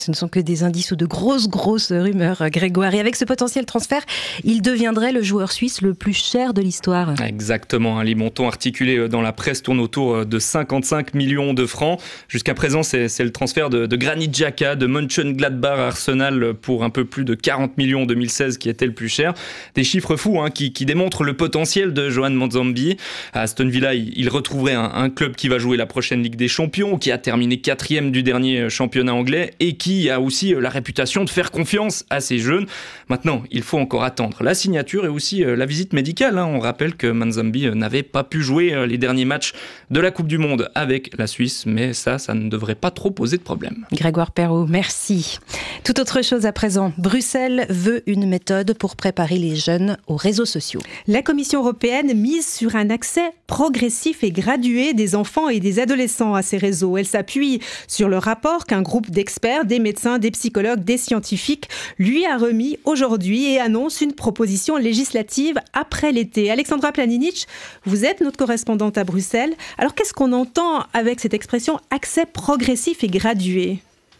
Ce ne sont que des indices ou de grosses rumeurs, Grégoire. Et avec ce potentiel transfert, il deviendrait le joueur suisse le plus cher de l'histoire. Exactement. Les montants articulés dans la presse tournent autour de 55 millions de francs. Jusqu'à présent, c'est le transfert de Granit Xhaka de Mönchengladbach à Arsenal pour un peu plus de 40 millions en 2016 qui était le plus cher. Des chiffres fous qui démontrent le potentiel de Johan Manzambi. À Aston Villa, il retrouverait un club qui va jouer la prochaine Ligue des Champions, qui a terminé 4e du dernier championnat anglais et qui a aussi la réputation de faire confiance à ces jeunes. Maintenant, il faut encore attendre la signature et aussi la visite médicale. On rappelle que Manzambi n'avait pas pu jouer les derniers matchs de la Coupe du Monde avec la Suisse, mais ça ne devrait pas trop poser de problème. Grégoire Perrault, merci. Tout autre chose à présent. Bruxelles veut une méthode pour préparer les jeunes aux réseaux sociaux. La Commission européenne mise sur un accès progressif et gradué des enfants et des adolescents à ces réseaux. Elle s'appuie sur le rapport qu'un groupe d'experts, des médecins, des psychologues, des scientifiques lui a remis aujourd'hui et annonce une proposition législative après l'été. Alexandra Planinic, vous êtes notre correspondante à Bruxelles. Alors qu'est-ce qu'on entend avec cette expression accès progressif et gradué ?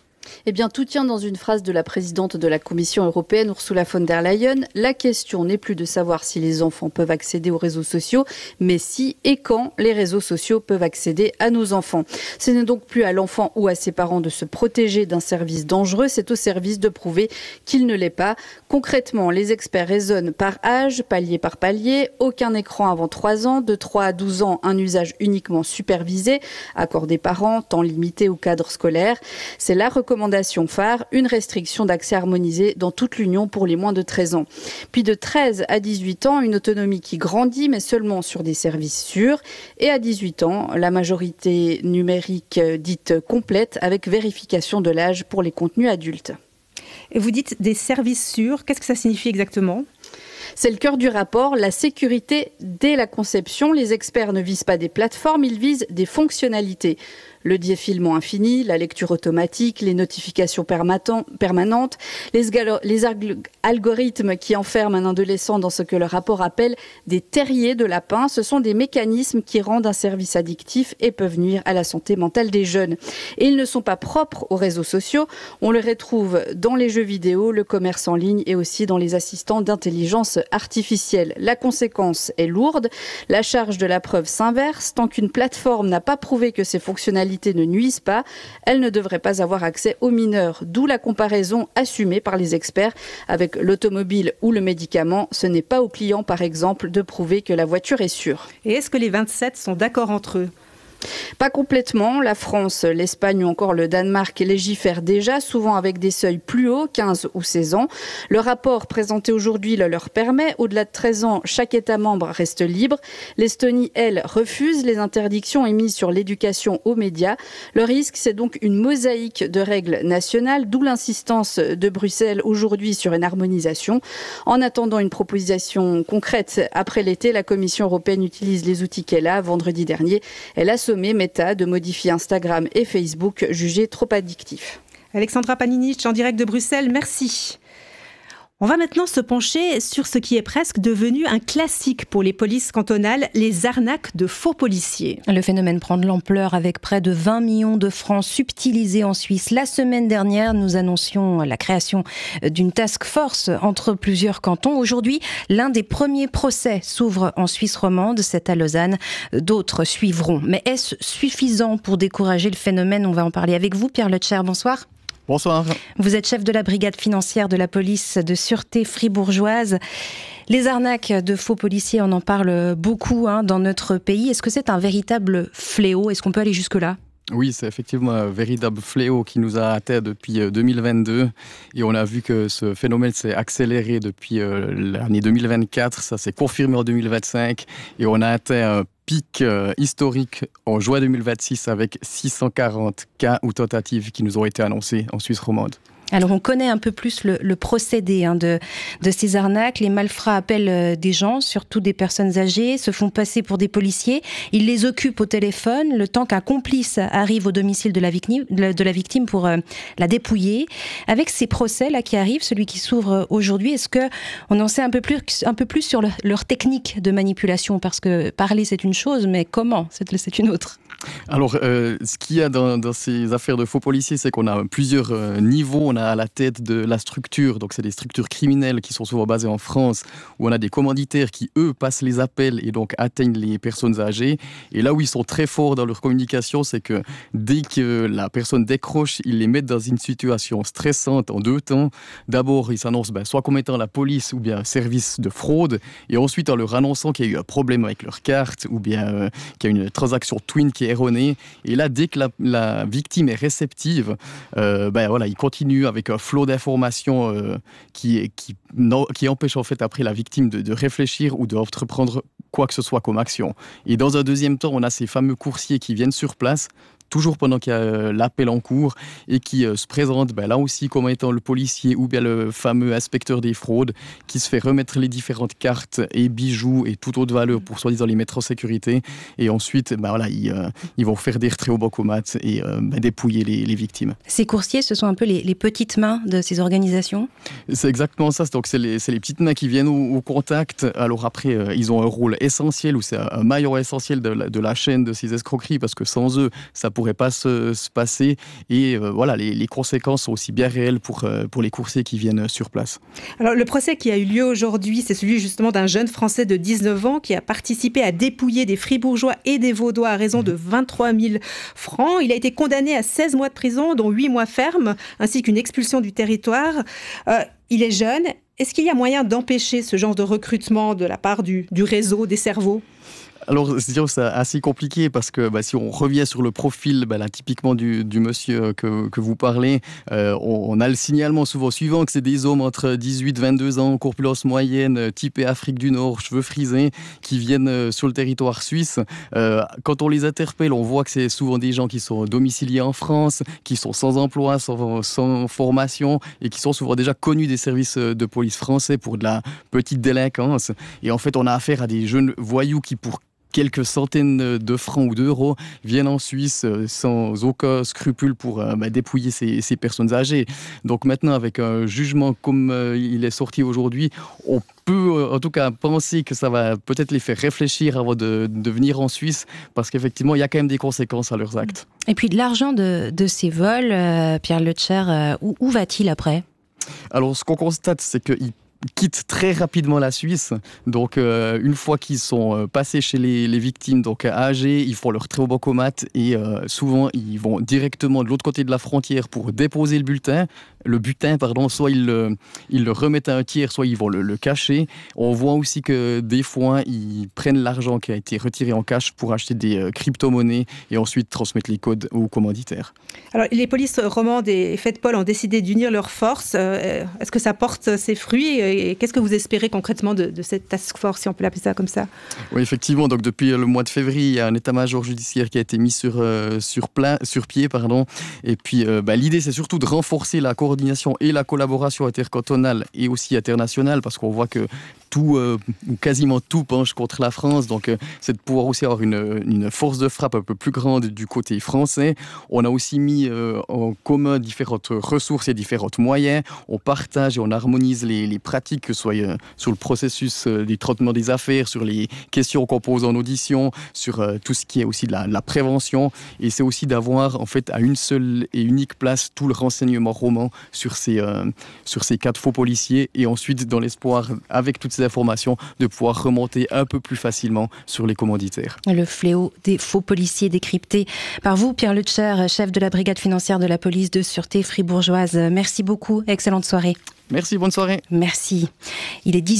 Eh bien, tout tient dans une phrase de la présidente de la Commission européenne, Ursula von der Leyen. La question n'est plus de savoir si les enfants peuvent accéder aux réseaux sociaux, mais si et quand les réseaux sociaux peuvent accéder à nos enfants. Ce n'est donc plus à l'enfant ou à ses parents de se protéger d'un service dangereux, c'est au service de prouver qu'il ne l'est pas. Concrètement, les experts raisonnent par âge, palier par palier, aucun écran avant 3 ans, de 3 à 12 ans, un usage uniquement supervisé, accord des parents, temps limité ou cadre scolaire. C'est la recommandation phare, une restriction d'accès harmonisée dans toute l'Union pour les moins de 13 ans. Puis de 13 à 18 ans, une autonomie qui grandit, mais seulement sur des services sûrs. Et à 18 ans, la majorité numérique dite complète avec vérification de l'âge pour les contenus adultes. Et vous dites des services sûrs, qu'est-ce que ça signifie exactement ? C'est le cœur du rapport, la sécurité dès la conception. Les experts ne visent pas des plateformes, ils visent des fonctionnalités. Le défilement infini, la lecture automatique, les notifications permanentes, les algorithmes qui enferment un adolescent dans ce que le rapport appelle des terriers de lapin. Ce sont des mécanismes qui rendent un service addictif et peuvent nuire à la santé mentale des jeunes. Et ils ne sont pas propres aux réseaux sociaux. On les retrouve dans les jeux vidéo, le commerce en ligne et aussi dans les assistants d'intelligence artificielle. La conséquence est lourde. La charge de la preuve s'inverse. Tant qu'une plateforme n'a pas prouvé que ses fonctionnalités ne nuisent pas, elle ne devrait pas avoir accès aux mineurs. D'où la comparaison assumée par les experts avec l'automobile ou le médicament. Ce n'est pas aux clients, par exemple, de prouver que la voiture est sûre. Et est-ce que les 27 sont d'accord entre eux ? Pas complètement. La France, l'Espagne ou encore le Danemark légifèrent déjà, souvent avec des seuils plus hauts, 15 ou 16 ans. Le rapport présenté aujourd'hui le leur permet. Au-delà de 13 ans, chaque État membre reste libre. L'Estonie, elle, refuse les interdictions émises sur l'éducation aux médias. Le risque, c'est donc une mosaïque de règles nationales, d'où l'insistance de Bruxelles aujourd'hui sur une harmonisation. En attendant une proposition concrète après l'été, la Commission européenne utilise les outils qu'elle a. Vendredi dernier, elle a sommé Meta de modifier Instagram et Facebook jugés trop addictifs. Alexandra Planinic en direct de Bruxelles, merci. On va maintenant se pencher sur ce qui est presque devenu un classique pour les polices cantonales, les arnaques de faux policiers. Le phénomène prend de l'ampleur avec près de 20 millions de francs subtilisés en Suisse. La semaine dernière, nous annoncions la création d'une task force entre plusieurs cantons. Aujourd'hui, l'un des premiers procès s'ouvre en Suisse romande, c'est à Lausanne. D'autres suivront. Mais est-ce suffisant pour décourager le phénomène ? On va en parler avec vous, Pierre Letcher. Bonsoir. Bonsoir. Vous êtes chef de la brigade financière de la police de sûreté fribourgeoise. Les arnaques de faux policiers, on en parle beaucoup dans notre pays. Est-ce que c'est un véritable fléau ? Est-ce qu'on peut aller jusque-là ? Oui, c'est effectivement un véritable fléau qui nous a atteint depuis 2022 et on a vu que ce phénomène s'est accéléré depuis l'année 2024, ça s'est confirmé en 2025 et on a atteint un pic historique en juin 2026 avec 640 cas ou tentatives qui nous ont été annoncés en Suisse romande. Alors on connaît un peu plus le procédé de ces arnaques. Les malfrats appellent des gens, surtout des personnes âgées, se font passer pour des policiers. Ils les occupent au téléphone le temps qu'un complice arrive au domicile de la victime pour la dépouiller. Avec ces procès là qui arrivent, celui qui s'ouvre aujourd'hui, est-ce que on en sait un peu plus sur leur technique de manipulation? Parce que parler c'est une chose, mais comment c'est une autre. Alors, ce qu'il y a dans ces affaires de faux policiers, c'est qu'on a plusieurs niveaux. On a à la tête de la structure, donc c'est des structures criminelles qui sont souvent basées en France, où on a des commanditaires qui, eux, passent les appels et donc atteignent les personnes âgées. Et là où ils sont très forts dans leur communication, c'est que dès que la personne décroche, ils les mettent dans une situation stressante en deux temps. D'abord, ils s'annoncent soit comme étant la police ou bien un service de fraude, et ensuite en leur annonçant qu'il y a eu un problème avec leur carte ou bien qu'il y a une transaction Twin qui est erronée. Et là, dès que la victime est réceptive, il continue avec un flot d'informations qui empêche en fait après la victime de réfléchir ou d'entreprendre quoi que ce soit comme action. Et dans un deuxième temps, on a ces fameux coursiers qui viennent sur place, toujours pendant qu'il y a l'appel en cours, et qui se présente là aussi comme étant le policier ou bien le fameux inspecteur des fraudes, qui se fait remettre les différentes cartes et bijoux et toute autre valeur pour soi-disant les mettre en sécurité. Et ensuite, ils vont faire des retraits au bancomat et dépouiller les victimes. Ces coursiers, ce sont un peu les petites mains de ces organisations? C'est exactement ça. Donc c'est les petites mains qui viennent au contact. Alors après, ils ont un rôle essentiel, ou c'est un maillon essentiel de la chaîne de ces escroqueries, parce que sans eux, ça pourrait pas se passer. Et les conséquences sont aussi bien réelles pour les coursiers qui viennent sur place. Alors le procès qui a eu lieu aujourd'hui, c'est celui justement d'un jeune Français de 19 ans qui a participé à dépouiller des Fribourgeois et des Vaudois à raison de 23 000 francs. Il a été condamné à 16 mois de prison, dont 8 mois fermes, ainsi qu'une expulsion du territoire. Il est jeune. Est-ce qu'il y a moyen d'empêcher ce genre de recrutement de la part du réseau des cerveaux ? Alors, c'est assez compliqué parce que si on revient sur le profil typiquement du monsieur que vous parlez, on a le signalement souvent suivant que c'est des hommes entre 18 et 22 ans, corpulence moyenne, typé Afrique du Nord, cheveux frisés, qui viennent sur le territoire suisse. Quand on les interpelle, on voit que c'est souvent des gens qui sont domiciliés en France, qui sont sans emploi, sans formation, et qui sont souvent déjà connus des services de police français pour de la petite délinquance. Et en fait, on a affaire à des jeunes voyous qui, pour quelques centaines de francs ou d'euros, viennent en Suisse sans aucun scrupule pour dépouiller ces personnes âgées. Donc maintenant, avec un jugement comme il est sorti aujourd'hui, on peut en tout cas penser que ça va peut-être les faire réfléchir avant de venir en Suisse, parce qu'effectivement, il y a quand même des conséquences à leurs actes. Et puis de l'argent de ces vols, Pierre Leclerc, où va-t-il après ? Alors, ce qu'on constate, c'est qu'ils quittent très rapidement la Suisse. Donc, une fois qu'ils sont passés chez les victimes, donc âgées, ils font leur retrait au bancomat et souvent, ils vont directement de l'autre côté de la frontière pour déposer le butin. Soit ils le remettent à un tiers, soit ils vont le cacher. On voit aussi que des fois, ils prennent l'argent qui a été retiré en cash pour acheter des crypto-monnaies et ensuite transmettre les codes aux commanditaires. Alors, les polices romandes et Faitepol ont décidé d'unir leurs forces. Est-ce que ça porte ses fruits et qu'est-ce que vous espérez concrètement de cette task force, si on peut l'appeler ça comme ça ? Oui, effectivement. Donc, depuis le mois de février, il y a un état-major judiciaire qui a été mis sur pied. Et puis, l'idée, c'est surtout de renforcer la coordination et la collaboration intercantonale et aussi internationale, parce qu'on voit que tout, ou quasiment tout, penche contre la France. Donc, c'est de pouvoir aussi avoir une force de frappe un peu plus grande du côté français. On a aussi mis en commun différentes ressources et différents moyens. On partage et on harmonise les pratiques, que ce soit sur le processus du traitement des affaires, sur les questions qu'on pose en audition, sur tout ce qui est aussi de la prévention. Et c'est aussi d'avoir, en fait, à une seule et unique place, tout le renseignement roman sur ces cas de faux policiers. Et ensuite, dans l'espoir, avec toutes ces informations, de pouvoir remonter un peu plus facilement sur les commanditaires. Le fléau des faux policiers décrypté par vous, Pierre Leclerc, chef de la brigade financière de la police de sûreté fribourgeoise. Merci beaucoup, excellente soirée. Merci, bonne soirée. Merci. Il est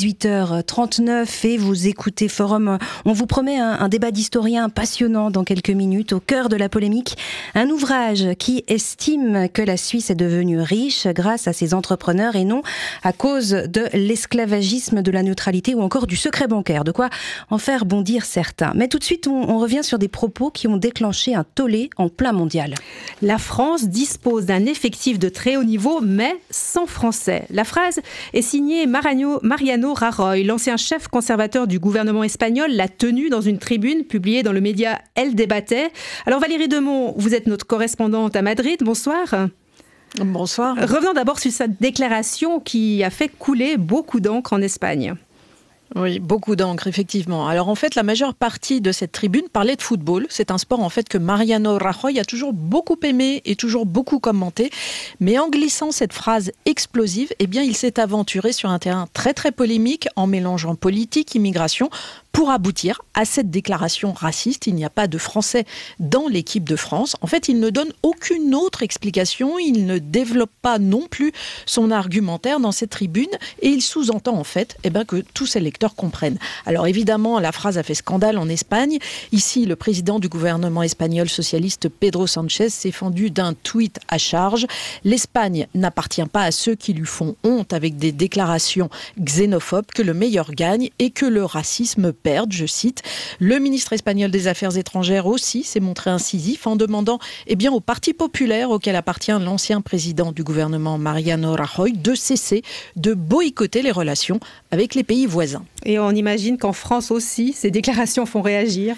18h39 et vous écoutez Forum. On vous promet un débat d'historiens passionnant dans quelques minutes, au cœur de la polémique. Un ouvrage qui estime que la Suisse est devenue riche grâce à ses entrepreneurs et non à cause de l'esclavagisme, de la neutralité ou encore du secret bancaire. De quoi en faire bondir certains. Mais tout de suite, on revient sur des propos qui ont déclenché un tollé en plein mondial. La France dispose d'un effectif de très haut niveau, mais sans Français. La phrase est signée Mariano Rajoy, l'ancien chef conservateur du gouvernement espagnol, l'a tenue dans une tribune publiée dans le média El Debate. Alors Valérie Demont, vous êtes notre correspondante à Madrid, bonsoir. Bonsoir. Revenons d'abord sur cette déclaration qui a fait couler beaucoup d'encre en Espagne. Oui, beaucoup d'encre, effectivement. Alors en fait, la majeure partie de cette tribune parlait de football. C'est un sport en fait que Mariano Rajoy a toujours beaucoup aimé et toujours beaucoup commenté. Mais en glissant cette phrase explosive, eh bien, il s'est aventuré sur un terrain très très polémique en mélangeant politique, immigration, pour aboutir à cette déclaration raciste. Il n'y a pas de Français dans l'équipe de France. En fait, il ne donne aucune autre explication. Il ne développe pas non plus son argumentaire dans cette tribune. Et il sous-entend en fait que tous ses lecteurs comprennent. Alors évidemment, la phrase a fait scandale en Espagne. Ici, le président du gouvernement espagnol socialiste Pedro Sánchez s'est fendu d'un tweet à charge. L'Espagne n'appartient pas à ceux qui lui font honte avec des déclarations xénophobes, que le meilleur gagne et que le racisme perdre, je cite. Le ministre espagnol des Affaires étrangères aussi s'est montré incisif en demandant au Parti populaire auquel appartient l'ancien président du gouvernement Mariano Rajoy de cesser de boycotter les relations avec les pays voisins. Et on imagine qu'en France aussi, ces déclarations font réagir.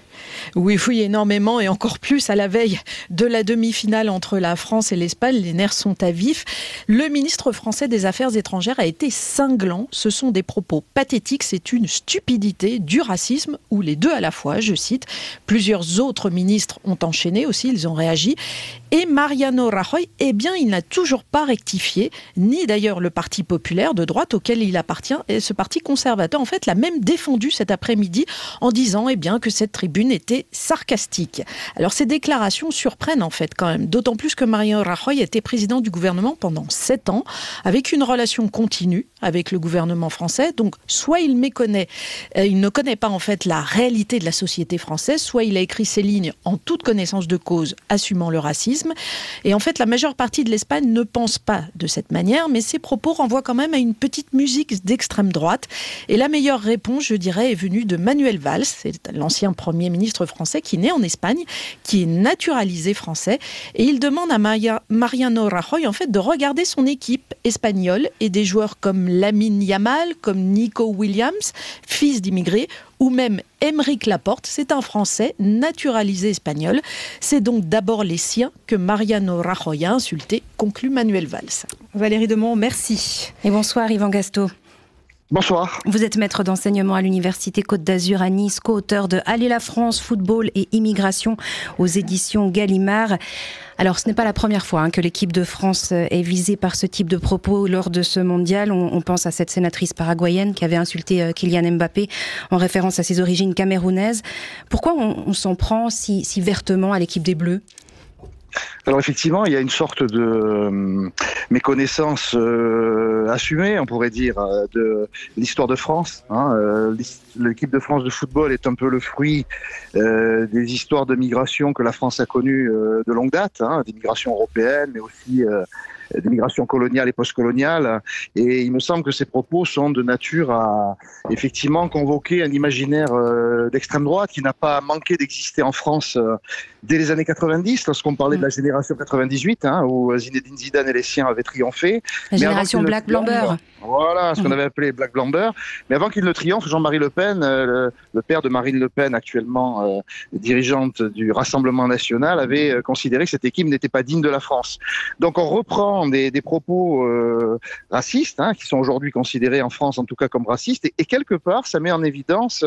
Oui, énormément et encore plus à la veille de la demi-finale entre la France et l'Espagne. Les nerfs sont à vif. Le ministre français des Affaires étrangères a été cinglant. Ce sont des propos pathétiques, c'est une stupidité, du racisme ou les deux à la fois, je cite. Plusieurs autres ministres ont enchaîné aussi, ils ont réagi. Et Mariano Rajoy, il n'a toujours pas rectifié, ni d'ailleurs le Parti populaire de droite auquel il appartient. Et ce parti conservateur, en fait, l'a même défendu cet après-midi en disant que cette tribune était sarcastique. Alors ces déclarations surprennent en fait quand même, d'autant plus que Mariano Rajoy était président du gouvernement pendant 7 ans, avec une relation continue avec le gouvernement français. Donc soit il méconnaît, il ne connaît pas en fait la réalité de la société française, soit il a écrit ces lignes en toute connaissance de cause, assumant le racisme. Et en fait, la majeure partie de l'Espagne ne pense pas de cette manière, mais ses propos renvoient quand même à une petite musique d'extrême droite. Et la meilleure réponse, je dirais, est venue de Manuel Valls, c'est l'ancien Premier ministre français qui est né en Espagne, qui est naturalisé français. Et il demande à Mariano Rajoy en fait de regarder son équipe espagnole et des joueurs comme Lamine Yamal, comme Nico Williams, fils d'immigrés, ou même Aymeric Laporte, c'est un Français naturalisé espagnol. C'est donc d'abord les siens que Mariano Rajoy a insulté, conclut Manuel Valls. Valérie Demont, merci. Et bonsoir Yvan Gastaut. Bonsoir. Vous êtes maître d'enseignement à l'Université Côte d'Azur à Nice, co-auteur de Allez la France, football et immigration aux éditions Gallimard. Alors, ce n'est pas la première fois que l'équipe de France est visée par ce type de propos lors de ce mondial. On pense à cette sénatrice paraguayenne qui avait insulté Kylian Mbappé en référence à ses origines camerounaises. Pourquoi on s'en prend si vertement à l'équipe des Bleus ? Alors effectivement, il y a une sorte de méconnaissance assumée, on pourrait dire, de l'histoire de France. L'équipe de France de football est un peu le fruit des histoires de migration que la France a connues de longue date, des migrations européennes, mais aussi des migrations coloniales et postcoloniales. Et il me semble que ces propos sont de nature à effectivement convoquer un imaginaire d'extrême droite qui n'a pas manqué d'exister en France dès les années 90, lorsqu'on parlait de la génération 98, où Zinedine Zidane et les siens avaient triomphé. La génération Black Blamber. Voilà, ce qu'on avait appelé Black Blamber. Mais avant qu'il ne triomphe, Jean-Marie Le Pen, le père de Marine Le Pen, actuellement dirigeante du Rassemblement national, avait considéré que cette équipe n'était pas digne de la France. Donc on reprend des propos racistes, qui sont aujourd'hui considérés en France en tout cas comme racistes, et quelque part ça met en évidence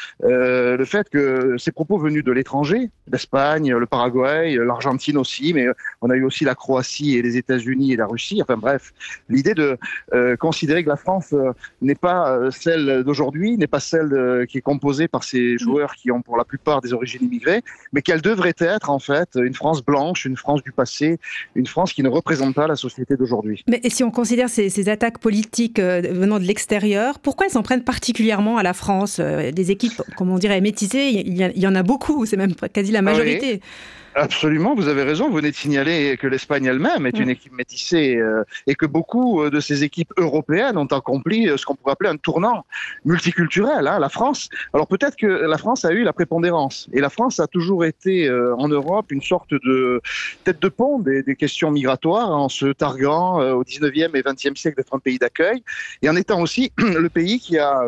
le fait que ces propos venus de l'étranger, l'Espagne, le Paraguay, l'Argentine aussi, mais on a eu aussi la Croatie et les États-Unis et la Russie, enfin bref, l'idée de considérer considérer que la France n'est pas celle d'aujourd'hui, n'est pas celle qui est composée par ces joueurs qui ont pour la plupart des origines immigrées, mais qu'elle devrait être en fait une France blanche, une France du passé, une France qui ne représente pas la société d'aujourd'hui. Mais si on considère ces attaques politiques venant de l'extérieur, pourquoi elles s'en prennent particulièrement à la France ? Des équipes, comme on dirait, métissées, il y en a beaucoup, c'est même quasi la majorité. Oui. Absolument, vous avez raison. Vous venez de signaler que l'Espagne elle-même est une équipe métissée et que beaucoup de ces équipes européennes ont accompli ce qu'on pourrait appeler un tournant multiculturel. La France, alors peut-être que la France a eu la prépondérance et la France a toujours été en Europe une sorte de tête de pont des questions migratoires en se targuant au 19e et 20e siècle d'être un pays d'accueil et en étant aussi le pays qui a...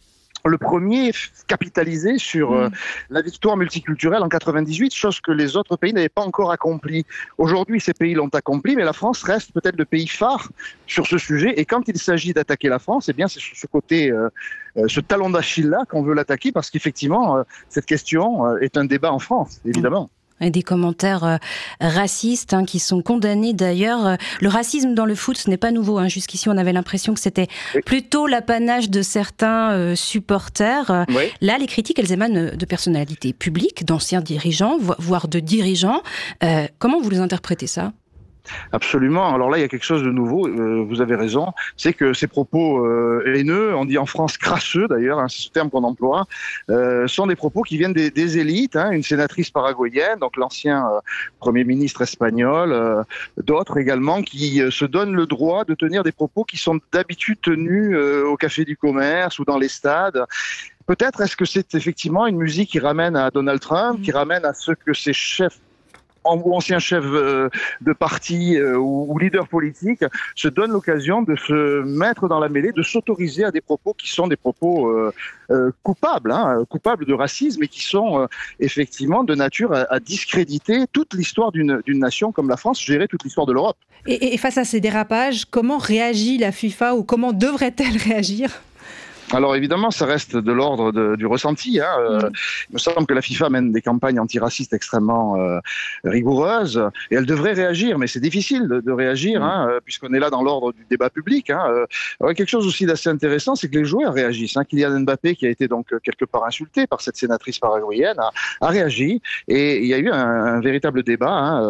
le premier capitalisé sur la victoire multiculturelle en 98, chose que les autres pays n'avaient pas encore accompli. Aujourd'hui, ces pays l'ont accompli, mais la France reste peut-être le pays phare sur ce sujet. Et quand il s'agit d'attaquer la France, eh bien, c'est sur ce côté, ce talon d'Achille-là qu'on veut l'attaquer, parce qu'effectivement, cette question est un débat en France, évidemment. Et des commentaires racistes qui sont condamnés d'ailleurs. Le racisme dans le foot, ce n'est pas nouveau. Jusqu'ici, on avait l'impression que c'était plutôt l'apanage de certains supporters. Oui. Là, les critiques, elles émanent de personnalités publiques, d'anciens dirigeants, voire de dirigeants. Comment vous les interprétez ça ? Absolument. Alors là, il y a quelque chose de nouveau. Vous avez raison. C'est que ces propos haineux, on dit en France crasseux d'ailleurs, c'est ce terme qu'on emploie, sont des propos qui viennent des élites. Une sénatrice paraguayenne, donc l'ancien Premier ministre espagnol, d'autres également qui se donnent le droit de tenir des propos qui sont d'habitude tenus au Café du Commerce ou dans les stades. Peut-être est-ce que c'est effectivement une musique qui ramène à Donald Trump, qui ramène à ce que ces chefs ou anciens chefs de parti ou leaders politiques se donnent l'occasion de se mettre dans la mêlée, de s'autoriser à des propos qui sont des propos coupables de racisme et qui sont effectivement de nature à discréditer toute l'histoire d'une nation comme la France, je dirais toute l'histoire de l'Europe. Et face à ces dérapages, comment réagit la FIFA ou comment devrait-elle réagir ? Alors évidemment, ça reste de l'ordre du ressenti. Il me semble que la FIFA mène des campagnes antiracistes extrêmement rigoureuses et elle devrait réagir, mais c'est difficile de réagir puisqu'on est là dans l'ordre du débat public. Alors, quelque chose aussi d'assez intéressant, c'est que les joueurs réagissent. Kylian Mbappé, qui a été donc quelque part insulté par cette sénatrice paraguayenne, a réagi et il y a eu un véritable débat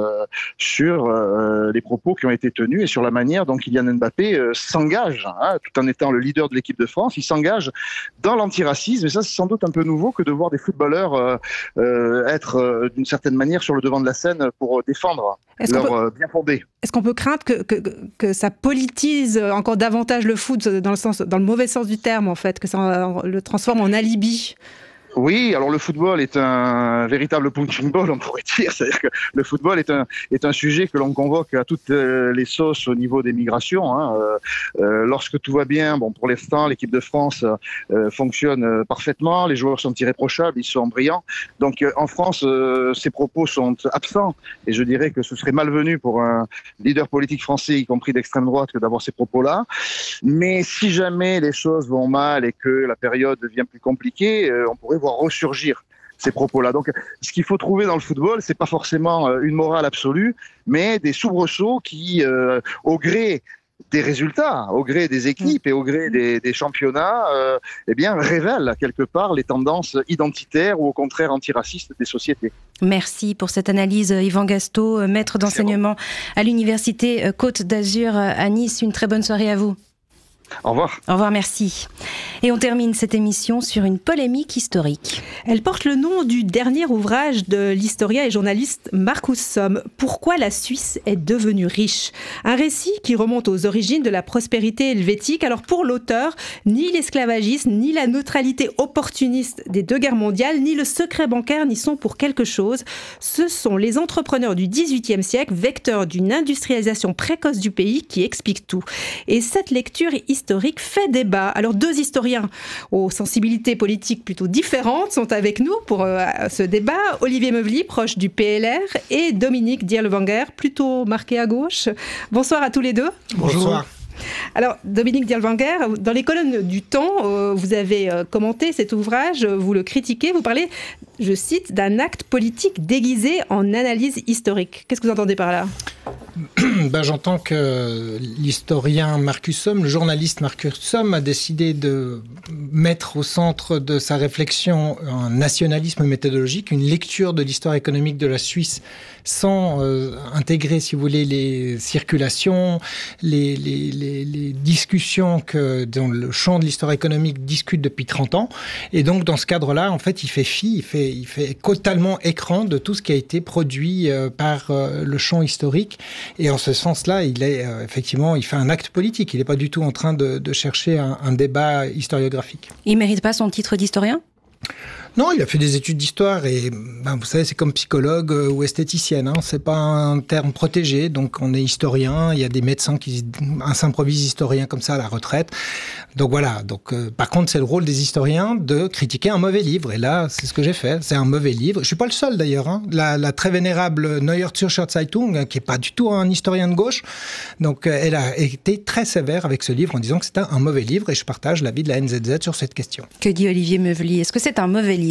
sur les propos qui ont été tenus et sur la manière dont Kylian Mbappé s'engage, tout en étant le leader de l'équipe de France, il s'engage dans l'antiracisme, et ça c'est sans doute un peu nouveau que de voir des footballeurs être d'une certaine manière sur le devant de la scène pour défendre leur bien fondé. Est-ce qu'on peut craindre que ça politise encore davantage le foot dans le mauvais sens du terme en fait, que ça le transforme en alibi ? Oui, alors le football est un véritable punching ball, on pourrait dire. C'est-à-dire que le football est un sujet que l'on convoque à toutes les sauces au niveau des migrations. Lorsque tout va bien, pour l'instant, l'équipe de France fonctionne parfaitement, les joueurs sont irréprochables, ils sont brillants. Donc en France, ces propos sont absents. Et je dirais que ce serait malvenu pour un leader politique français, y compris d'extrême droite, que d'avoir ces propos-là. Mais si jamais les choses vont mal et que la période devient plus compliquée, on pourrait voir ressurgir ces propos-là. Donc, ce qu'il faut trouver dans le football, c'est pas forcément une morale absolue, mais des soubresauts qui, au gré des résultats, au gré des équipes et au gré des championnats, révèlent quelque part les tendances identitaires ou au contraire antiracistes des sociétés. Merci pour cette analyse, Yvan Gastaut, maître d'enseignement à l'Université Côte d'Azur à Nice. Une très bonne soirée à vous. Au revoir. Au revoir, merci. Et on termine cette émission sur une polémique historique. Elle porte le nom du dernier ouvrage de l'historien et journaliste Marcus Somm. Pourquoi la Suisse est devenue riche ? Un récit qui remonte aux origines de la prospérité helvétique. Alors pour l'auteur, ni l'esclavagisme, ni la neutralité opportuniste des deux guerres mondiales, ni le secret bancaire n'y sont pour quelque chose. Ce sont les entrepreneurs du XVIIIe siècle, vecteurs d'une industrialisation précoce du pays, qui expliquent tout. Et cette lecture historique fait débat. Alors deux historiens aux sensibilités politiques plutôt différentes sont avec nous pour ce débat. Olivier Meuvely, proche du PLR, et Dominique Dirlewanger, plutôt marqué à gauche. Bonsoir à tous les deux. Bonsoir. Alors, Dominique Dirlewanger, dans les colonnes du Temps, vous avez commenté cet ouvrage, vous le critiquez, vous parlez, je cite, d'un acte politique déguisé en analyse historique. Qu'est-ce que vous entendez par là ? J'entends que l'historien Marcus Somm, le journaliste Marcus Somm, a décidé de mettre au centre de sa réflexion un nationalisme méthodologique, une lecture de l'histoire économique de la Suisse sans intégrer, si vous voulez, les circulations, les discussions que dans le champ de l'histoire économique discute depuis 30 ans. Et donc, dans ce cadre-là, en fait, il fait fi, il fait totalement écran de tout ce qui a été produit par le champ historique. Et en ce sens-là, il est effectivement, il fait un acte politique. Il n'est pas du tout en train de chercher un débat historiographique. Il ne mérite pas son titre d'historien ? Non, il a fait des études d'histoire et vous savez, c'est comme psychologue ou esthéticienne. C'est pas un terme protégé, donc on est historien. Il y a des médecins qui s'improvisent historiens comme ça à la retraite. Donc voilà. Donc par contre, c'est le rôle des historiens de critiquer un mauvais livre. Et là, c'est ce que j'ai fait. C'est un mauvais livre. Je suis pas le seul d'ailleurs. La très vénérable Neue Zürcher Zeitung, qui est pas du tout un historien de gauche, donc elle a été très sévère avec ce livre en disant que c'était un mauvais livre. Et je partage l'avis de la NZZ sur cette question. Que dit Olivier Meuvely ? Est-ce que c'est un mauvais livre ?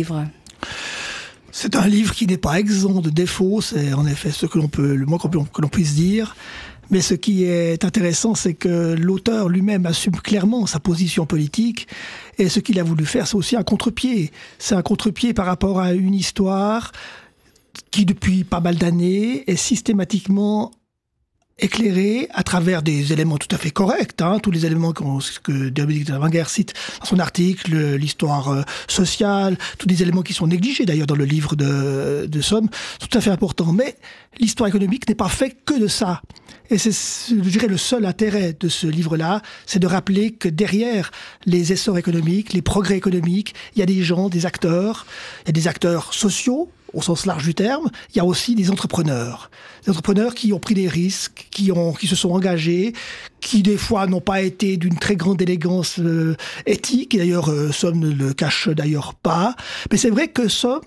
C'est un livre qui n'est pas exempt de défauts, c'est en effet ce que le moins que l'on puisse dire. Mais ce qui est intéressant, c'est que l'auteur lui-même assume clairement sa position politique. Et ce qu'il a voulu faire, c'est aussi un contre-pied. C'est un contre-pied par rapport à une histoire qui, depuis pas mal d'années, est systématiquement éclairé à travers des éléments tout à fait corrects, tous les éléments que Dominique de la Wenger cite dans son article, l'histoire sociale, tous les éléments qui sont négligés d'ailleurs dans le livre de Somm, sont tout à fait importants. Mais l'histoire économique n'est pas faite que de ça. Et c'est, je dirais, le seul intérêt de ce livre-là, c'est de rappeler que derrière les essors économiques, les progrès économiques, il y a des gens, des acteurs, il y a des acteurs sociaux, au sens large du terme, il y a aussi des entrepreneurs. Des entrepreneurs qui ont pris des risques, qui se sont engagés, qui des fois n'ont pas été d'une très grande élégance éthique, et d'ailleurs Somm ne le cache d'ailleurs pas. Mais c'est vrai que Somm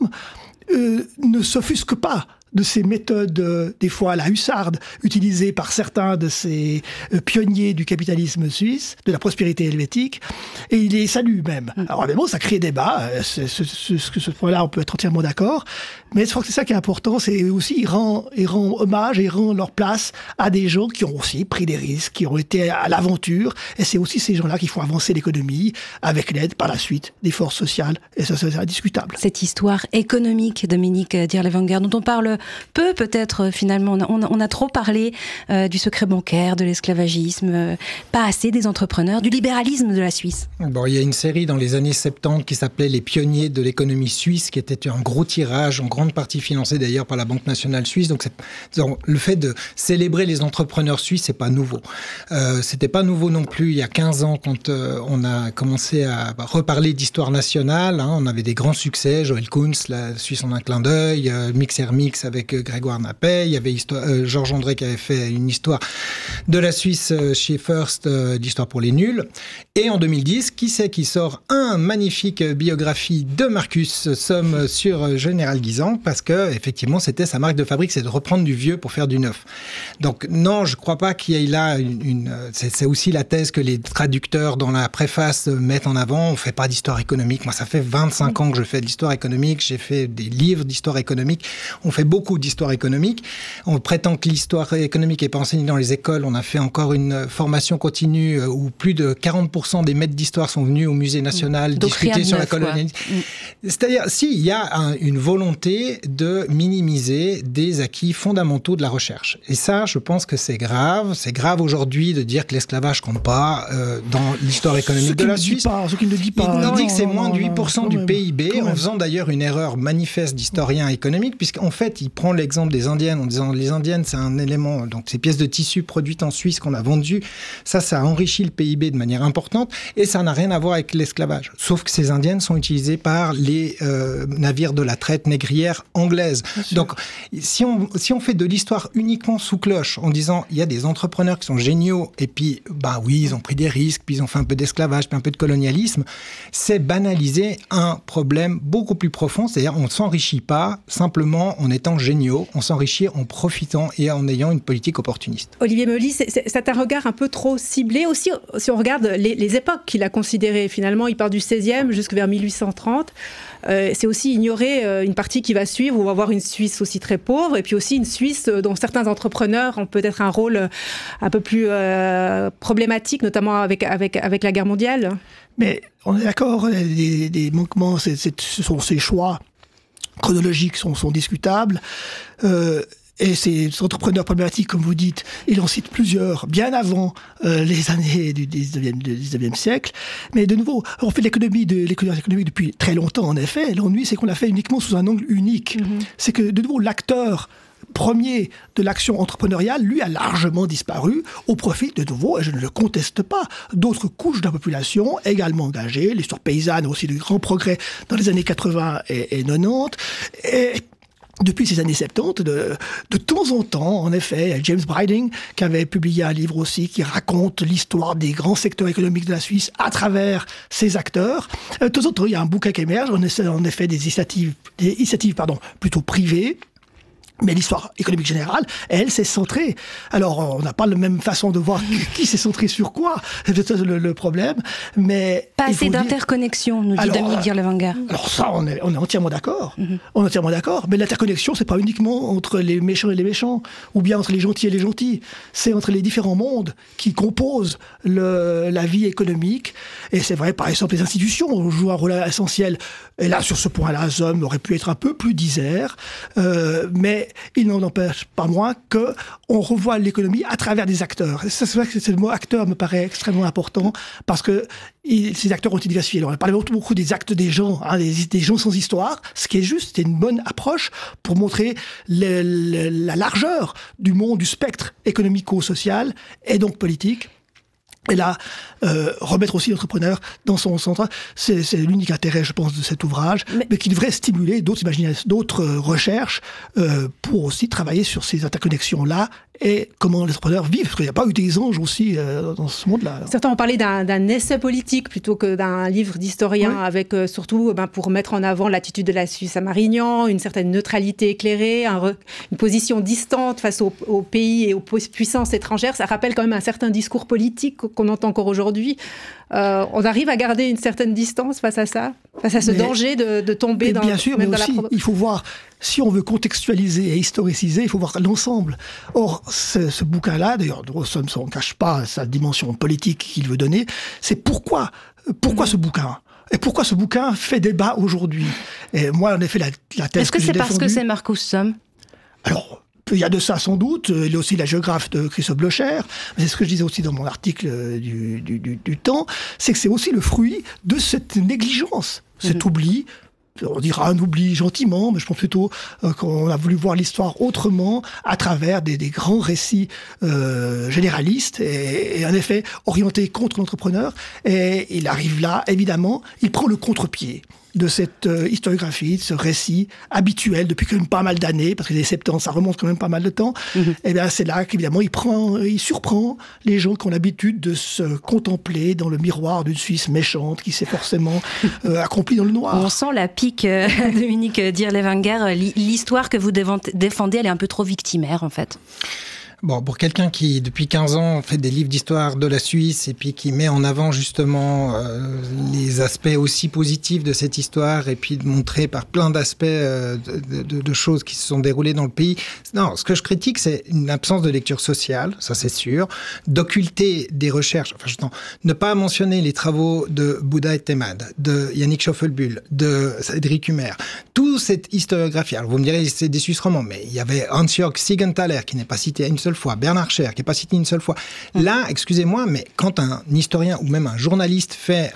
ne s'offusque pas de ces méthodes, des fois à la hussarde, utilisées par certains de ces pionniers du capitalisme suisse, de la prospérité helvétique, et il les salue même. Alors évidemment, ça crée débat, ce point-là, on peut être entièrement d'accord, mais je crois que c'est ça qui est important, c'est aussi, il rend hommage et il rend leur place à des gens qui ont aussi pris des risques, qui ont été à l'aventure, et c'est aussi ces gens-là qui font avancer l'économie, avec l'aide, par la suite, des forces sociales, et ça, c'est indiscutable. Cette histoire économique, Dominique Dirlewanger, dont on parle peu, peut-être, finalement. On a trop parlé du secret bancaire, de l'esclavagisme, pas assez des entrepreneurs, du libéralisme de la Suisse. Bon, il y a une série dans les années 70 qui s'appelait Les pionniers de l'économie suisse, qui était un gros tirage, en grande partie financé d'ailleurs par la Banque nationale suisse. Donc le fait de célébrer les entrepreneurs suisses, c'est pas nouveau. C'était pas nouveau non plus il y a 15 ans quand on a commencé à reparler d'histoire nationale. On avait des grands succès, Joël Kuntz, la Suisse en un clin d'œil, Mixer Mix avec Grégoire Napey, il y avait Georges André qui avait fait une histoire de la Suisse chez First, l'histoire pour les nuls. Et en 2010, qui c'est qui sort un magnifique biographie de Marcus Somm sur Général Guisan, parce que effectivement c'était sa marque de fabrique, c'est de reprendre du vieux pour faire du neuf. Donc non, je crois pas qu'il y ait là c'est aussi la thèse que les traducteurs dans la préface mettent en avant. On fait pas d'histoire économique. Moi, ça fait 25 ans que je fais de l'histoire économique. J'ai fait des livres d'histoire économique. On fait beaucoup d'histoire économique. On prétend que l'histoire économique n'est pas enseignée dans les écoles. On a fait encore une formation continue où plus de 40% des maîtres d'histoire sont venus au Musée national discuter sur la colonialisme. C'est-à-dire, il y a une volonté de minimiser des acquis fondamentaux de la recherche. Et ça, je pense que c'est grave. C'est grave aujourd'hui de dire que l'esclavage compte pas dans l'histoire économique de la Suisse. Ce qu'il ne dit pas. Il dit que c'est moins de 8% du PIB, en faisant d'ailleurs une erreur manifeste d'historien économique, puisqu'en fait, il prend l'exemple des Indiennes en disant les Indiennes, c'est un élément, donc ces pièces de tissu produites en Suisse qu'on a vendues, ça a enrichi le PIB de manière importante, et ça n'a rien à voir avec l'esclavage. Sauf que ces Indiennes sont utilisées par les navires de la traite négrière anglaise. Donc, si on fait de l'histoire uniquement sous cloche, en disant il y a des entrepreneurs qui sont géniaux, et puis, oui, ils ont pris des risques, puis ils ont fait un peu d'esclavage, puis un peu de colonialisme, c'est banaliser un problème beaucoup plus profond, c'est-à-dire on ne s'enrichit pas simplement en étant géniaux, on s'enrichit en profitant et en ayant une politique opportuniste. Olivier Meuli, c'est un regard un peu trop ciblé aussi, si on regarde les époques qu'il a considérées. Finalement, il part du 16e jusqu'à vers 1830. C'est aussi ignorer une partie qui va suivre, où on va voir une Suisse aussi très pauvre, et puis aussi une Suisse dont certains entrepreneurs ont peut-être un rôle un peu plus problématique, notamment avec la guerre mondiale. Mais on est d'accord, des manquements, ce sont ces choix chronologiques sont discutables. Et ces entrepreneurs problématiques, comme vous dites, il en cite plusieurs, bien avant les années du 19e siècle. Mais de nouveau, on fait l'économie depuis très longtemps, en effet. L'ennui, c'est qu'on l'a fait uniquement sous un angle unique. C'est que, de nouveau, l'acteur premier de l'action entrepreneuriale, lui, a largement disparu au profit, de nouveau, et je ne le conteste pas, d'autres couches de la population également engagées. L'histoire paysanne a aussi de grands progrès dans les années 80 et 90. Et depuis ces années 70, de temps en temps, en effet, James Briding, qui avait publié un livre aussi qui raconte l'histoire des grands secteurs économiques de la Suisse à travers ses acteurs. De temps en temps, il y a un bouquin qui émerge, en effet, des initiatives plutôt privées. Mais l'histoire économique générale, elle, s'est centrée. Alors, on n'a pas la même façon de voir qui s'est centré sur quoi. C'est ça le problème. Mais pas assez d'interconnexion, nous dit Dominique Dirlewanger. Alors ça, on est entièrement d'accord. On est entièrement d'accord. Mais l'interconnexion, c'est pas uniquement entre les méchants et les méchants, ou bien entre les gentils et les gentils. C'est entre les différents mondes qui composent la vie économique. Et c'est vrai, par exemple, les institutions jouent un rôle essentiel. Et là, sur ce point-là, Zohm aurait pu être un peu plus disert. Mais il n'en empêche pas moins qu'on revoit l'économie à travers des acteurs. C'est vrai que le mot acteur me paraît extrêmement important parce que ces acteurs ont été diversifiés. On a parlé beaucoup des actes des gens, des gens sans histoire, ce qui est juste, c'est une bonne approche pour montrer la largeur du monde, du spectre économico-social et donc politique. Et là, remettre aussi l'entrepreneur dans son centre, c'est l'unique intérêt, je pense, de cet ouvrage, mais qui devrait stimuler d'autres recherches pour aussi travailler sur ces interconnexions-là et comment les entrepreneurs vivent. Parce qu'il n'y a pas eu des anges aussi dans ce monde-là. Certains ont parlé d'un essai politique plutôt que d'un livre d'historien, avec surtout pour mettre en avant l'attitude de la Suisse à Marignan, une certaine neutralité éclairée, une position distante face aux pays et aux puissances étrangères. Ça rappelle quand même un certain discours politique qu'on entend encore aujourd'hui. On arrive à garder une certaine distance face à ça, face à ce danger de tomber dans... Bien sûr, mais aussi, il faut voir, si on veut contextualiser et historiciser, il faut voir l'ensemble. Or, ce bouquin-là, d'ailleurs, Rousseau ne cache pas sa dimension politique qu'il veut donner, c'est pourquoi ce bouquin ? Et pourquoi ce bouquin fait débat aujourd'hui ? Et moi, en effet, la thèse Est-ce que c'est parce que c'est Marcus Zohm ? Alors, il y a de ça sans doute. Il y a aussi la géographe de Christophe Blocher. C'est ce que je disais aussi dans mon article du Temps. C'est que c'est aussi le fruit de cette négligence, cet oubli. On dira un oubli gentiment, mais je pense plutôt qu'on a voulu voir l'histoire autrement à travers des grands récits généralistes et en effet orientés contre l'entrepreneur. Et il arrive là, évidemment, il prend le contre-pied de cette historiographie, de ce récit habituel depuis quand même pas mal d'années, parce que les 70, ça remonte quand même pas mal de temps. Et bien c'est là qu'évidemment il surprend les gens qui ont l'habitude de se contempler dans le miroir d'une Suisse méchante qui s'est forcément accomplie dans le noir. On sent la pique, Dominique Dirlewanger. L'histoire que vous défendez, elle est un peu trop victimaire en fait. Bon, pour quelqu'un qui, depuis 15 ans, fait des livres d'histoire de la Suisse et puis qui met en avant justement les aspects aussi positifs de cette histoire et puis de montrer par plein d'aspects de choses qui se sont déroulées dans le pays. Non, ce que je critique, c'est une absence de lecture sociale, ça c'est sûr, d'occulter des recherches, ne pas mentionner les travaux de Bouddha et Temad, de Yannick Schoffelbühl, de Cédric Humer, toute cette historiographie. Alors vous me direz, c'est des Suisses romands, mais il y avait Hans-Jörg Siegenthaler qui n'est pas cité à une seule fois, Bernard Scher qui n'est pas cité une seule fois. Là, excusez-moi, mais quand un historien ou même un journaliste fait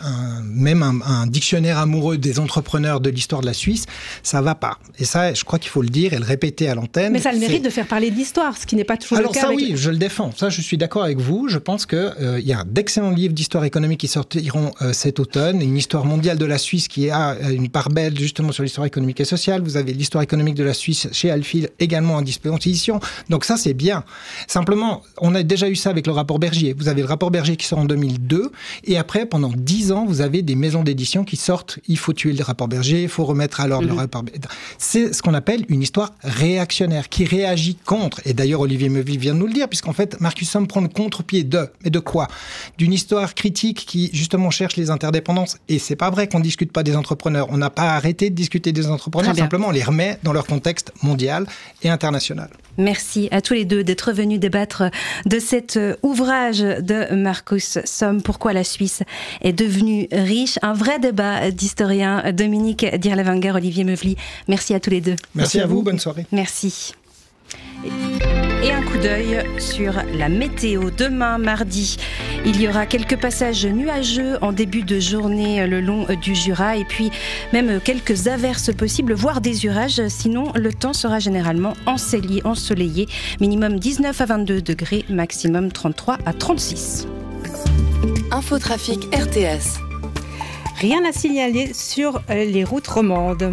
un dictionnaire amoureux des entrepreneurs de l'histoire de la Suisse, ça va pas. Et ça, je crois qu'il faut le dire et le répéter à l'antenne. Mais ça a le mérite de faire parler de l'histoire, ce qui n'est pas toujours le cas. Alors ça, oui, je le défends. Ça, je suis d'accord avec vous. Je pense qu'il y a d'excellents livres d'histoire économique qui sortiront cet automne. Une histoire mondiale de la Suisse qui a une part belle justement sur l'histoire économique et sociale. Vous avez l'histoire économique de la Suisse chez Alphil également en disposition. Donc ça, c'est bien. Simplement, on a déjà eu ça avec le rapport Bergier. Vous avez le rapport Bergier qui sort en 2002, et après, pendant 10 ans, vous avez des maisons d'édition qui sortent, il faut tuer le rapport Bergier, il faut remettre à l'ordre le rapport Bergier. C'est ce qu'on appelle une histoire réactionnaire, qui réagit contre. Et d'ailleurs, Olivier Meuvely vient de nous le dire, puisqu'en fait, Marcus Somm prend le contre-pied mais de quoi ? D'une histoire critique qui, justement, cherche les interdépendances. Et c'est pas vrai qu'on discute pas des entrepreneurs. On n'a pas arrêté de discuter des entrepreneurs, simplement on les remet dans leur contexte mondial et international. Merci à tous les deux d'être venus débattre de cet ouvrage de Marcus Somm, Pourquoi la Suisse est devenue riche. Un vrai débat d'historiens. Dominique Dirlewanger, Olivier Meuvely. Merci à tous les deux. Merci à vous, bonne soirée. Merci. Et un coup d'œil sur la météo. Demain, mardi, il y aura quelques passages nuageux en début de journée le long du Jura, et puis même quelques averses possibles, voire des orages. Sinon, le temps sera généralement ensoleillé. Minimum 19 à 22 degrés, maximum 33 à 36. Infotrafic RTS. Rien à signaler sur les routes romandes.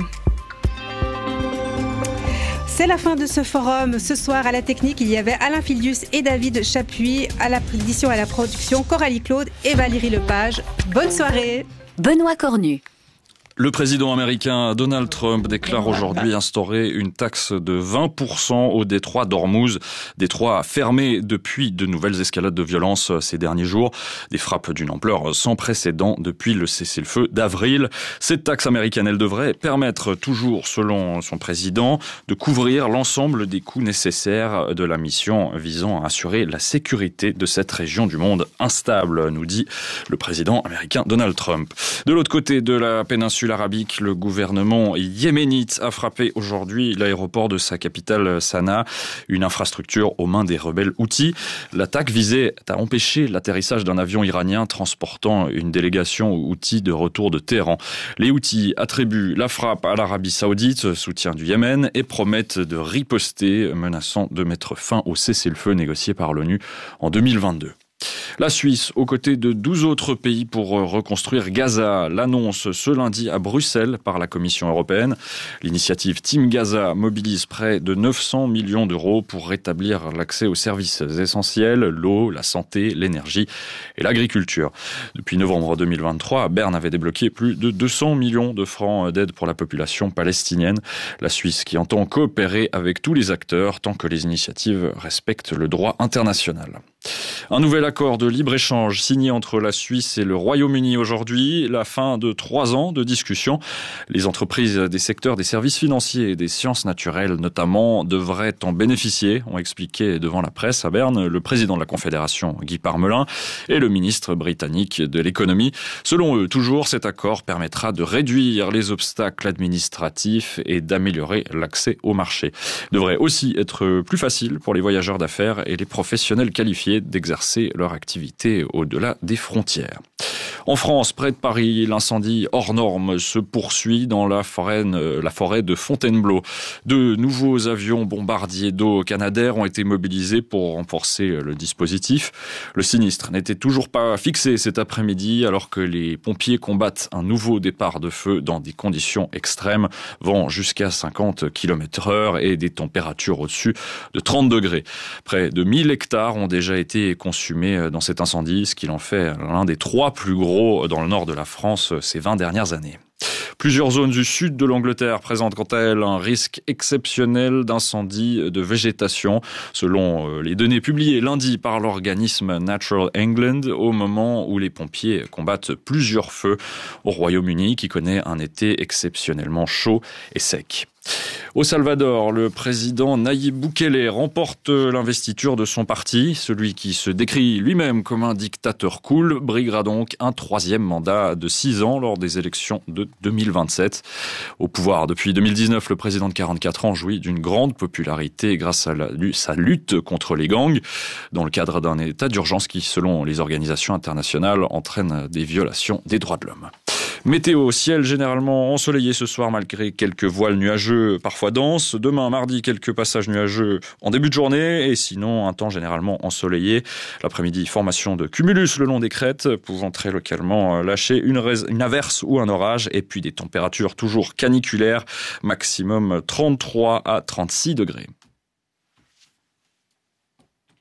C'est la fin de ce forum. Ce soir, à la technique, il y avait Alain Filius et David Chapuis. À la édition et à la production, Coralie Claude et Valérie Lepage. Bonne soirée. Benoît Cornu. Le président américain Donald Trump déclare aujourd'hui instaurer une taxe de 20% au détroit d'Ormuz, détroit fermé depuis de nouvelles escalades de violence ces derniers jours, des frappes d'une ampleur sans précédent depuis le cessez-le-feu d'avril. Cette taxe américaine, elle devrait permettre, toujours selon son président, de couvrir l'ensemble des coûts nécessaires de la mission visant à assurer la sécurité de cette région du monde instable, nous dit le président américain Donald Trump. De l'autre côté de la péninsule arabique, le gouvernement yéménite a frappé aujourd'hui l'aéroport de sa capitale Sanaa, une infrastructure aux mains des rebelles Houthis. L'attaque visait à empêcher l'atterrissage d'un avion iranien transportant une délégation Houthi de retour de Téhéran. Les Houthis attribuent la frappe à l'Arabie Saoudite, soutien du Yémen, et promettent de riposter, menaçant de mettre fin au cessez-le-feu négocié par l'ONU en 2022. La Suisse, aux côtés de 12 autres pays pour reconstruire Gaza, l'annonce ce lundi à Bruxelles par la Commission européenne. L'initiative Team Gaza mobilise près de 900 millions d'euros pour rétablir l'accès aux services essentiels, l'eau, la santé, l'énergie et l'agriculture. Depuis novembre 2023, Berne avait débloqué plus de 200 millions de francs d'aide pour la population palestinienne. La Suisse qui entend coopérer avec tous les acteurs tant que les initiatives respectent le droit international. Un nouvel accord de libre-échange signé entre la Suisse et le Royaume-Uni aujourd'hui, la fin de 3 ans de discussions. Les entreprises des secteurs des services financiers et des sciences naturelles notamment devraient en bénéficier, ont expliqué devant la presse à Berne le président de la Confédération Guy Parmelin et le ministre britannique de l'économie. Selon eux, toujours, cet accord permettra de réduire les obstacles administratifs et d'améliorer l'accès au marché. Il devrait aussi être plus facile pour les voyageurs d'affaires et les professionnels qualifiés d'exercer leur activité au-delà des frontières. En France, près de Paris, l'incendie hors norme se poursuit dans la forêt de Fontainebleau. De nouveaux avions bombardiers d'eau Canadair ont été mobilisés pour renforcer le dispositif. Le sinistre n'était toujours pas fixé cet après-midi alors que les pompiers combattent un nouveau départ de feu dans des conditions extrêmes, vent jusqu'à 50 km/h et des températures au-dessus de 30 degrés. Près de 1000 hectares ont déjà été consumés dans cet incendie, ce qui en fait l'un des 3 plus gros dans le nord de la France ces 20 dernières années. Plusieurs zones du sud de l'Angleterre présentent quant à elles un risque exceptionnel d'incendie de végétation, selon les données publiées lundi par l'organisme Natural England, au moment où les pompiers combattent plusieurs feux au Royaume-Uni, qui connaît un été exceptionnellement chaud et sec. Au Salvador, le président Nayib Bukele remporte l'investiture de son parti. Celui qui se décrit lui-même comme un dictateur cool briguera donc un 3e mandat de 6 ans lors des élections de 2027. Au pouvoir depuis 2019, le président de 44 ans jouit d'une grande popularité grâce à sa lutte contre les gangs, dans le cadre d'un état d'urgence qui, selon les organisations internationales, entraîne des violations des droits de l'homme. Météo, ciel généralement ensoleillé ce soir malgré quelques voiles nuageux parfois denses. Demain, mardi, quelques passages nuageux en début de journée et sinon un temps généralement ensoleillé. L'après-midi, formation de cumulus le long des crêtes pouvant très localement lâcher une averse ou un orage et puis des températures toujours caniculaires, maximum 33 à 36 degrés.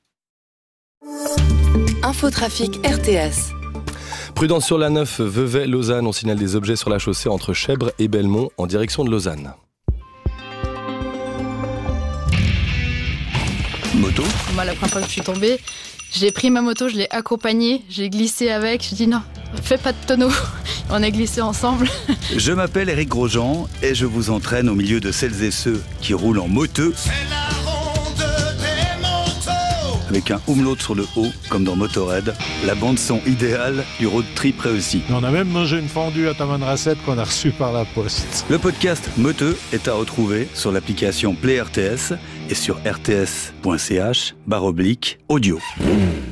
Infotrafic RTS. Prudence sur la 9, Vevey-Lausanne. On signale des objets sur la chaussée entre Chèvres et Belmont en direction de Lausanne. Moto. Moi, la première fois que je suis tombée, j'ai pris ma moto, je l'ai accompagnée, j'ai glissé avec. Je dis non, fais pas de tonneau. On a glissé ensemble. Je m'appelle Éric Grosjean et je vous entraîne au milieu de celles et ceux qui roulent en moteux. Avec un umlaut sur le haut, comme dans Motorhead, la bande-son idéale du road trip réussi. On a même mangé une fondue à Tamanrasset qu'on a reçue par la poste. Le podcast Moteux est à retrouver sur l'application Play RTS et sur rts.ch/audio.